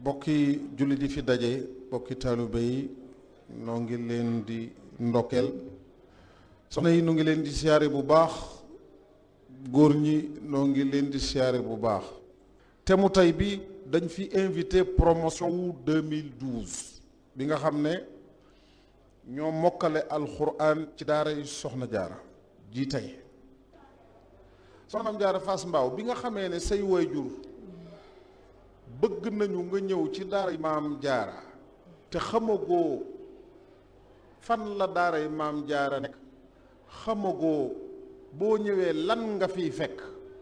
bokki jullit yi fi daje bokki taalibe yi noo ngi leen di ndokkeel soxna yi nu ngi leen di siyaare bu baax góor ñi noo ngi leen di siyaare bu baax te mu tey bi dañ fi invité promotion wu 2012 bi nga xam ne ñoo mokkale alxuraan ci daara yi soxna jaara ji tey soxnaam jaara Fass Mbao bi nga xamee ne say waajur bëgg nañu nga ñëw ci daara yi maam jaara te xamagoo fan la daara yi maam jaara nekk xamagoo boo ñëwee lan nga fiy fekk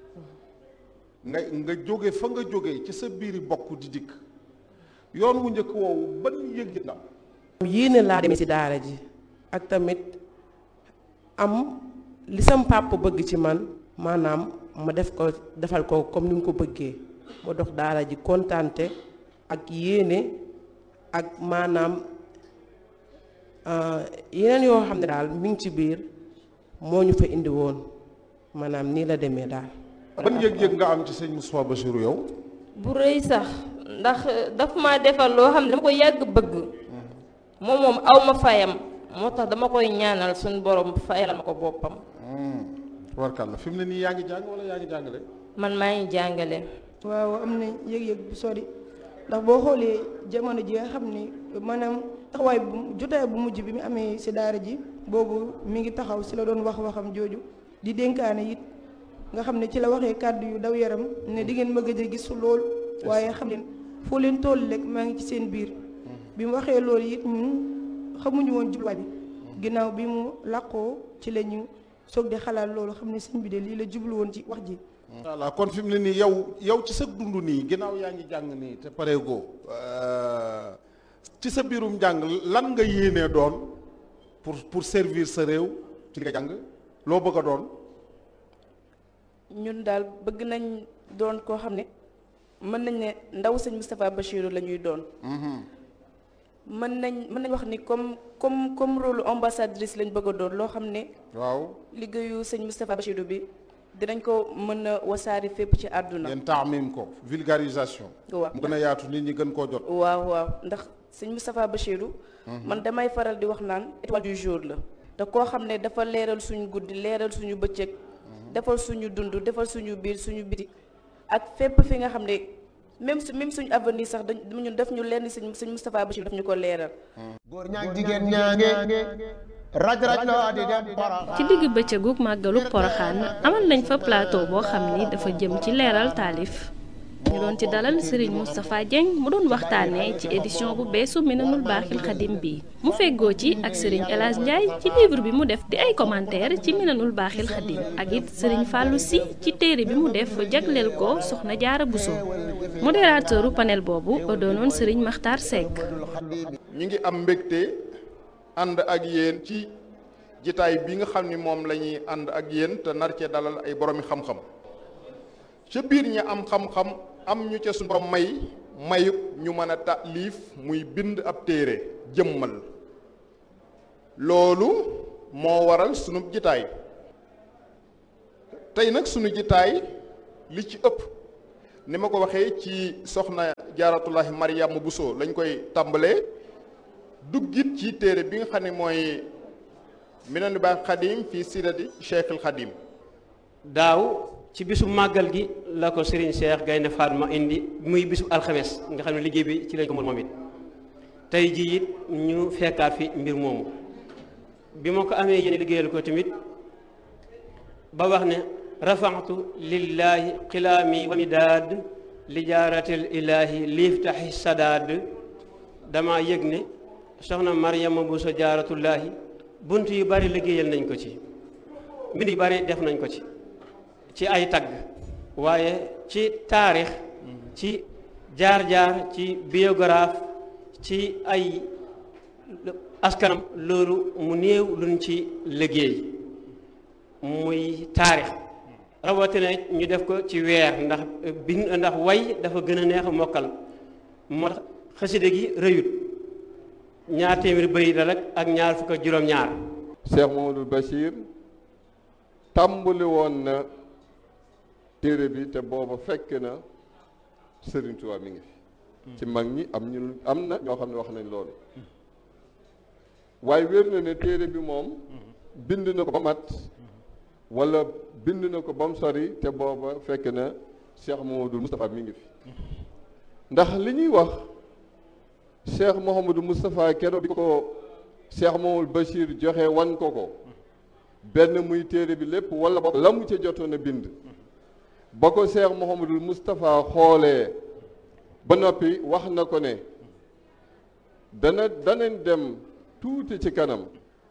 nga jóge fa nga jóge ci sa biiri bokk di dikk yoon wu njëkk woowu ban yëg nga yéene laa demee ci daara ji ak tamit am li sam pàpp bëgg ci man maanaam ma defal ko comme ni mu ko bëggee ma dox daara ji kontaante ak yéene ak maanaam yeneen yoo xam ne daal mi ngi ci biir moo ñu fa indi woon maanaam nii la demee daal. ban yëg-yëg nga am ci sëñ Moustapha Bassirou yow. bu rëy sax ndax daf ma defal loo xam ne dama ko yàgg bëgg moom aw ma fayam moo tax dama koy ñaanal suñu borom fayal ma ko boppam. warkalla fi mu ne nii yaa ngi jàng wala yaa ngi jàngale. man maa ngi jàngale. waaw am na yëg-yëg bu sori ndax boo xoolee jamono ji nga xam ni maanaam taxawaay bu jotaay bu mujj bi mu amee si daara ji boobu mi ngi taxaw si la doon waxam jooju di dénkaane it nga xam ne ci la waxee kàddu yu daw yaram ne di ngeen ma gëj a gis lool waaye xam leen foo leen toll rek maa ngi ci seen biir bi mu waxee loolu it ñun xamuñu woon jubluwaay bi ginnaaw bi mu làqoo ci la ñu soog di xalaat loolu xam ne sëñ bi de lii la jublu woon ci wax ji. voilà kon fi mu ne nii yow ci sa dund nii ginnaaw yaa ngi jàng nii te pareegoo ci sa biirum jàng lan nga yéenee doon pour servir sa réew ci nga jàng loo bëgg a doon. ñun daal bëgg nañ doon koo xam ne mën nañ ne ndaw sëñ Moustapha Bassirou la ñuy doon. mën nañ wax ni comme rôle ambassadrice lañ bëgg a doon loo xam ne. waaw liggéeyu sëñ Moustapha Bassirou bi. dinañ ko mën a wasaari fépp ci àdduna. ngeen taamim ko vulgarisation. waaw mu gën a yaatu nit ñi gën koo jot. waaw ndax sëñ Moustapha Bassirou. man damay faral di wax naan étoile du jour la. te koo xam ne dafa leeral suñu guddi leeral suñu bëccëg. defal suñu dund defal suñu biir suñu biti. ak fépp fi nga xam ne même suñu avenir sax ñun def ñu lenn sëñ Moustapha Bassirou daf ñu ko leeral. góor ñaag jigéen ñaange. raj-raj loo di dem ci digg bëccëgug màggalu Poroxaan amal nañ fa plateau boo xam ni dafa jëm ci leeral taalif ñu doon ci dalal Serigne Moustapha Dieng mu doon waxtaanee ci édition bu beesu Minanul Baaxil Xadim bi mu feggoo ci ak Serigne El Hadj Ndiaye ci livre bi mu def di ay commentaire ci Minanul Baaxil Xadim ak it Serigne Fallou Sy ci téere bi mu def jagleel ko Soxna Jaara Bousso modérateuru panel boobu doonoon Serigne Makhtar Seck. ñi ngi am mbégte ànd ak yéen ci jitaay bi nga xam ni moom la ñuy ànd ak yéen te nar cee dalal ay boroomi xam-xam ca biir ñi am xam-xam am ñu ca suñu borom mayub ñu mën a taalif muy bind ab téere jëmmal loolu moo waral sunu jitaay tey nag sunu jitaay li ci ëpp ni ma ko waxee ci soxna Jaaratullahi Mariama Bousso lañ koy tàmbalee duggit ci téere bi nga xam ne mooy Minanul Baaxil Xadim fii sirati Cheikhul Xadim. daaw ci bisu màggal gi la ko Serigne Cheikh Gaynde Fatma indi muy bisu alxames nga xam ne liggéey bi ci lañ ko moom it tey jii it ñu fekkaat fi mbir moomu bi ma ko amee yéen liggéeyal ko tamit ba wax ne rafaxtu lillahi xilaami wa midaad li jaaratil ilaahi liiftaxi sadaad dama yëg ne soxna Mariama Bousso Jaaratullaahi bunt yu bari liggéeyal nañ ko ci mbind yu bari def nañ ko ci ay tagg waaye ci taarix ci jaar-jaar ci biographe ci ay askanam loolu mu néew luñ ci liggéey muy taarix rawatina ñu def ko ci weer ndax way dafa gën a neex a mokkal moo tax xaside gi rëyut 2 téeméeri bayit la rek ak 2 Cheikh Mamadou Bachir tàmbali woon na téere bi te booba fekk na Serigne Touba mi ngi fi ci mag ñi am na ñoo xam ne wax nañ loolu waaye wér na ne téere bi moom bind na ko ba mat wala bind na ko ba mu sori te booba fekk na Cheikh Mouhamadou Moustapha mi ngi fi ndax li ñuy wax Cheikh Mouhamadou Moustapha keroog bi ko Cheikh Mouhamadou Bachir joxe wan ko benn muy téere bi lépp wala ba la mu ca jotoon a bind ba ko Cheikh Mouhamadou Moustapha xoolee ba noppi wax na ko ne danañ dem tuuti ci kanam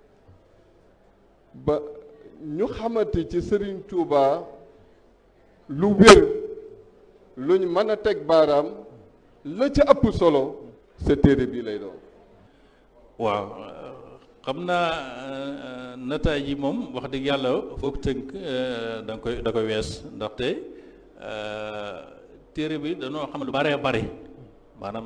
ba ñu xamante ci Serigne Touba lu wér luñ mën a teg baaraam la ca ëpp solo sa téere bii lay doon. waaw xam naa nataay yi moom wax dëgg yàlla foog tënk da koy wees ndaxte téere bi dañoo xam lu bare bare maanaam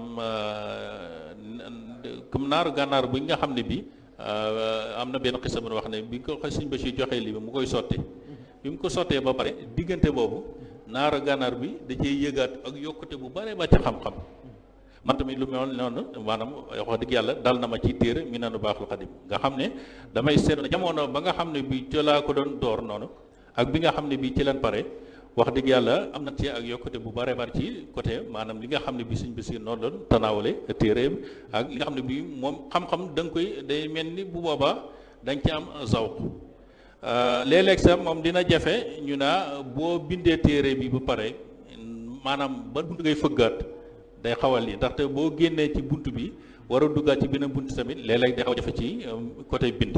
comme naaru gànnaar bu nga xam ne bi am na benn xisa bu wax ne bi ko Sëñ Bachir joxee lii bi mu koy sotti bi mu ko sottee ba pare diggante boobu naaru gànnaar bi da cee yëgaat ak yokkute bu bare ba ci xam-xam man tamit lu mel noonu maanaam wax dëgg yàlla dal na ma ci téere Minanul Baaxil Xadim nga xam ne damay seet jamono ba nga xam ne bi ci laa ko doon door noonu ak bi nga xam ne bi ci leen pare wax dëgg yàlla am na ci ak yokkute bu bare bare ci côté maanaam li nga xam ne bi Sëñ Basiir noonu doon tanaawale téereem ak li nga xam ne bi moom xam-xam da nga koy day mel ni bu boobaa da nga ci am zawq léeg-léeg sax moom dina jafe ñu naa boo bindee téere bi bu pare maanaam ba bunt ngay fëggaat day xawal li ndaxte boo génnee ci bunt bi war a duggaat ci beneen bunt tamit léeg-léeg day xaw jafe ci côté bind.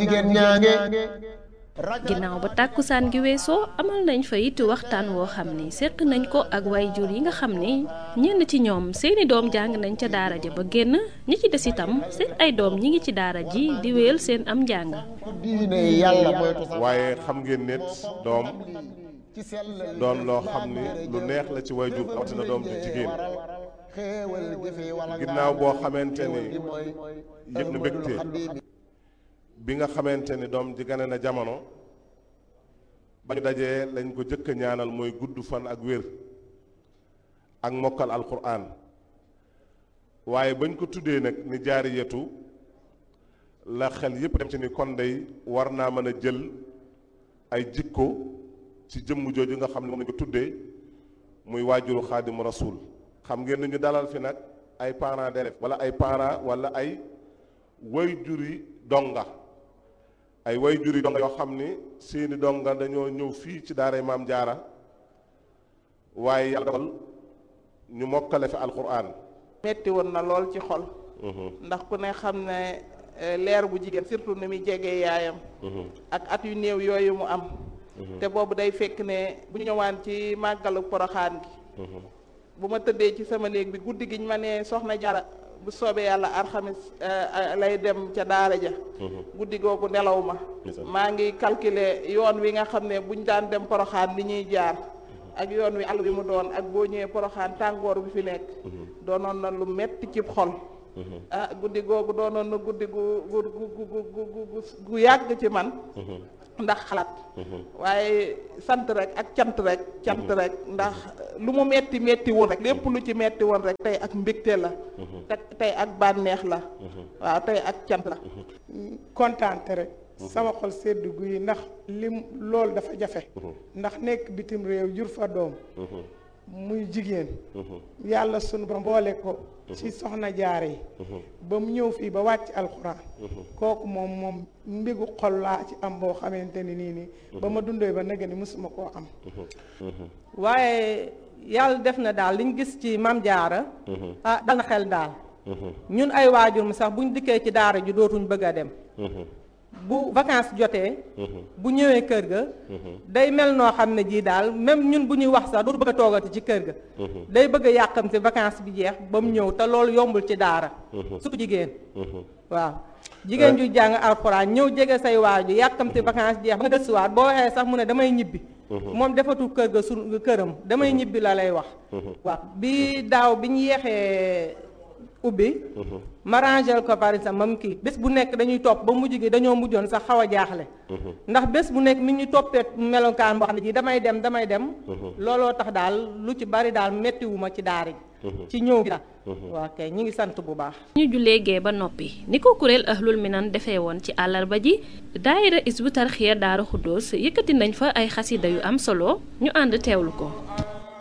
ginnaaw ba tàkkusaan gi weesoo amal nañ fa it waxtaan woo xam ni seq nañ ko ak waajur yi nga xam ni ñenn ci ñoom seeni doom jàng nañ ca daara ja ba génn ñi ci des itam seen ay doom ñi ngi ci daara ji di wéyal seen am njàng. waaye xam ngeen nit doom doon loo xam ni lu neex la ci waajur rawatina doom ju jigéen ginnaaw boo xamante ni yëg na mbégte bi nga xamante ni doom ji gane na jamono ba ñu dajee lañ ko jëkk a ñaanal mooy gudd fan ak wér ak mokkal alquran waaye bañ ko tuddee nag ni jaariyatu la xel yépp dem ci ni kon day war naa mën a jël ay jikko ci jëmm jooju nga xam ne moom lañ ko tuddee muy waajuru xaadimu rasul xam ngeen ni ñu dalal fi nag ay parents d'élèves wala ay parents wala ay wayjuri donga ay wayjuri donga yoo xam ni seeni donga dañoo ñëw fii ci daaray maam jaara waaye yàlla dogal ñu mokkale fi alquran metti woon na lool ci xol ndax ku ne xam ne leer bu jigéen surtout ni muy jegee yaayam ak at yu néew yooyu mu am te boobu day fekk ne bu ñëwaan ci màggalu poroxaan gi bu ma tëddee ci sama néeg bi guddi gi ñu ma ne soxna Jara bu soobee yàlla alxames lay dem ca daara ja guddi googu nelaw ma maa ngi calculer yoon wi nga xam ne buñ daan dem poroxaan li ñuy jaar ak yoon wi àll bi mu doon ak boo ñëwee poroxaan tàngoor bi fi nekk doonoon na lu metti ci xol guddi googu doonoon na guddi gu yàgg ci man ndax xalaat waaye sant rek ak cant rek ndax lu mu metti metti woon rek lépp lu ci metti woon rek tey ak mbégte la tey ak bànneex la waaw tey ak cant la kontaante rek sama xol seddu guy ndax lim loolu dafa jafe ndax nekk bitim réew jur fa doom muy jigéen yàlla sunu borom boole ko ci soxna jaare yi ba mu ñëw fii ba wàcc alxuraan kooku moom mbégu xol laa ci am boo xamante ni nii ba ma dundee ba nega ni mësuma koo am waaye yàlla def na daal liñ gis ci mam jaara dal na xel daal ñun ay waajur mi sax buñ dikkee ci daara ji dootuñ bëgg a dem bu vacances jotee bu ñëwee kër ga day mel noo xam ne jii daal même ñun bu ñuy wax sax dootu bëgg a toogati ci kër ga day bëgg a yàqamti vacances bi jeex ba mu ñëw te loolu yombul ci daara surtout jigéen waaw jigéen ju jàng alxuraan ñëw jege say waaju yàqamti vacances jeex ba nga gëstuwaat boo waxee sax mu ne damay ñibbi moom defatul kër ga këram damay ñibbi la lay wax waaw bi daaw bi ñu yeexee ubbi ma rangel ko par exemple mam kii bés bu nekk dañuy topp ba mujj gi dañoo mujjoon sax xaw a jaaxle ndax bés bu nekk mi ñu toppee melokaan boo xam ne ji damay dem looloo tax daal lu ci bari daal méttiwuma ci daara ji ci ñëw gi daal waa kay ñi ngi sant bu baax ñu jullee gee ba noppi ni ko kuréel Ahlul Minan defee woon ci àllarba ji daayira Hizbut Tarqiyyah Daaru Xuddoos yëkkati nañ fa ay xasida yu am solo ñu ànd teewlu ko